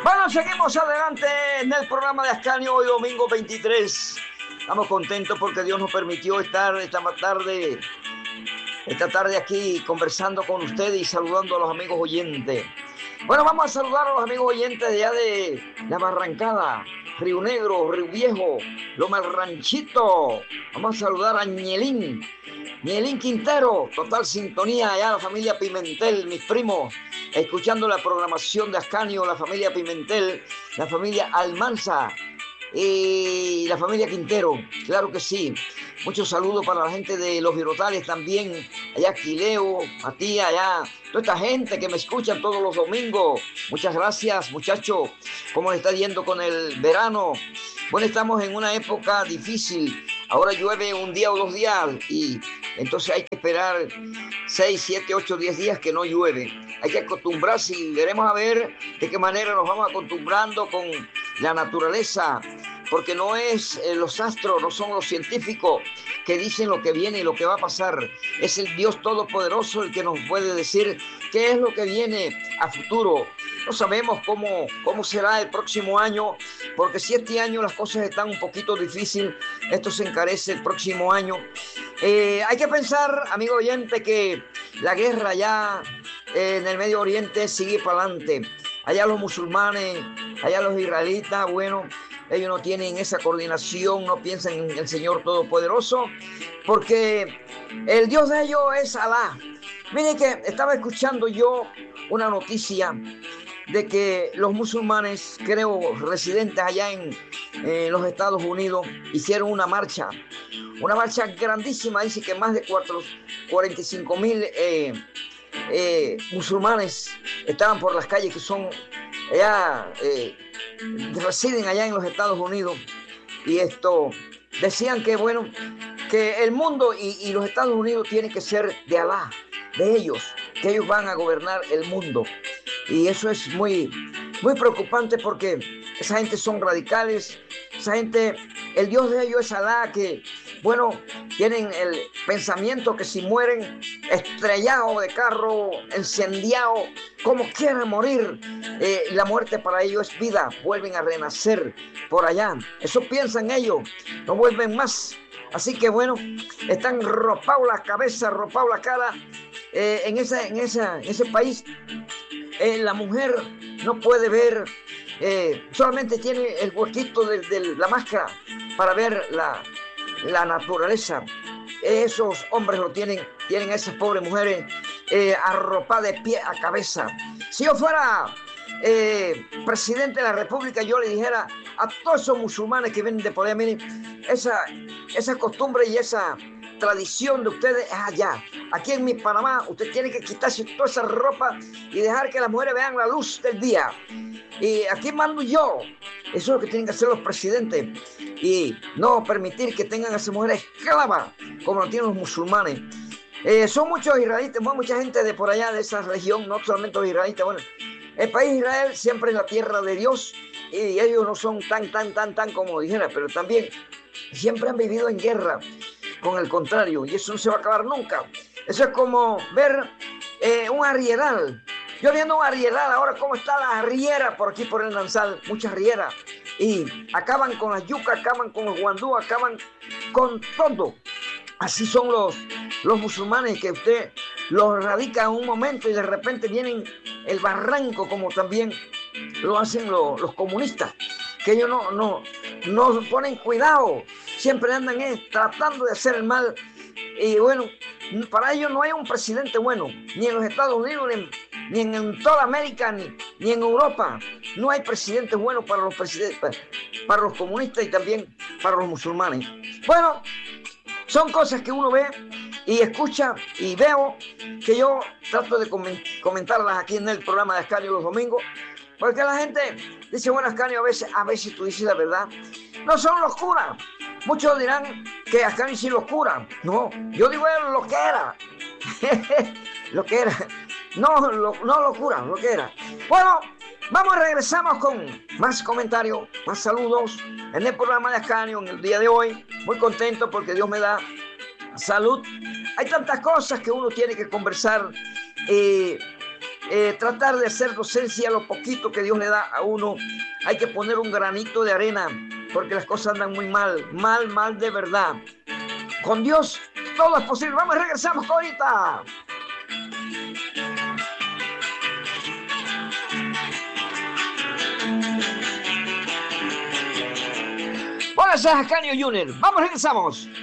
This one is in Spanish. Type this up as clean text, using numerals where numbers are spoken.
Bueno, seguimos adelante en el programa de Ascanio hoy domingo 23. Estamos contentos porque Dios nos permitió estar esta tarde aquí conversando con ustedes y saludando a los amigos oyentes. Bueno, vamos a saludar a los amigos oyentes de allá de La Barrancada, Río Negro, Río Viejo, Loma del Ranchito. Vamos a saludar a Ñelín Quintero, total sintonía allá, la familia Pimentel, mis primos, escuchando la programación de Ascanio, la familia Pimentel, la familia Almanza y la familia Quintero, claro que sí. Muchos saludos para la gente de Los Virotales también, allá Quileo, Matías, allá, toda esta gente que me escuchan todos los domingos. Muchas gracias, muchachos. ¿Cómo les está yendo con el verano? Bueno, estamos en una época difícil. Ahora llueve un día o 2 días y entonces hay que esperar 6, 7, 8, 10 días que no llueve. Hay que acostumbrarse y veremos a ver de qué manera nos vamos acostumbrando con la naturaleza, porque no es los astros, no son los científicos que dicen lo que viene y lo que va a pasar. Es el Dios Todopoderoso el que nos puede decir qué es lo que viene a futuro. No sabemos cómo será el próximo año, porque si este año las cosas están un poquito difíciles, esto se encarece el próximo año. Hay que pensar, amigo oyente, que la guerra allá en el Medio Oriente sigue para adelante. Allá los musulmanes, allá los israelitas, bueno, ellos no tienen esa coordinación, no piensan en el Señor Todopoderoso, porque el Dios de ellos es Alá. Miren que estaba escuchando yo una noticia de que los musulmanes, creo, residentes allá en los Estados Unidos, hicieron una marcha grandísima. Dice que más de 45,000 musulmanes estaban por las calles, que son allá, residen allá en los Estados Unidos, y esto decían que bueno, que el mundo y los Estados Unidos tienen que ser de Alá, de ellos, que ellos van a gobernar el mundo. Y eso es muy, muy preocupante, porque esa gente son radicales, esa gente, el Dios de ellos es Alá, que bueno, tienen el pensamiento que si mueren estrellados de carro, incendiados, como quieran morir, la muerte para ellos es vida, vuelven a renacer por allá. Eso piensan ellos, no vuelven más. Así que bueno, están ropados la cabeza, ropados la cara. En ese país, la mujer no puede ver, solamente tiene el huequito de la máscara para ver la naturaleza. Esos hombres lo tienen a esas pobres mujeres arropadas de pie a cabeza. Si yo fuera presidente de la República, yo le dijera a todos esos musulmanes que vienen de por allá, miren, esa costumbre y esa tradición de ustedes es allá. Aquí en mi Panamá, usted tiene que quitarse toda esa ropa y dejar que las mujeres vean la luz del día. Y aquí mando yo. Eso es lo que tienen que hacer los presidentes. Y no permitir que tengan a esas mujeres esclavas como lo tienen los musulmanes. Son muchos israelitas, mucha gente de por allá, de esa región, no solamente los israelitas. Bueno, el país de Israel siempre es la tierra de Dios, y ellos no son tan como dijera, pero también siempre han vivido en guerra con el contrario, y eso no se va a acabar nunca. Eso es como ver un arrieral. Yo viendo un arrieral ahora, cómo está la arriera por aquí, por el Nansal, muchas arrieras, y acaban con las yucas, acaban con los guandú, acaban con todo. Así son los musulmanes, que usted los radica en un momento y de repente vienen el barranco, como también lo hacen los comunistas, que ellos no ponen cuidado, siempre andan tratando de hacer el mal. Y bueno, para ellos no hay un presidente bueno, ni en los Estados Unidos, ni en toda América, ni en Europa. No hay presidentes buenos para para los comunistas y también para los musulmanes. Bueno, son cosas que uno ve y escucha y veo, que yo trato de comentarlas aquí en el programa de Ascanio los domingos, porque la gente dice, bueno, Ascanio, a veces tú dices la verdad. No son los curas. Muchos dirán que Ascanio sí los cura. No, yo digo lo que era. Lo que era. No lo cura, lo que era. Bueno, regresamos con más comentarios, más saludos en el programa de Ascanio en el día de hoy. Muy contento porque Dios me da salud. Hay tantas cosas que uno tiene que conversar. tratar de hacer docencia lo poquito que Dios le da a uno. Hay que poner un granito de arena porque las cosas andan muy mal, mal de verdad. Con Dios todo es posible. Vamos, regresamos ahorita. Hola, soy Ascanio Junior. Vamos, regresamos.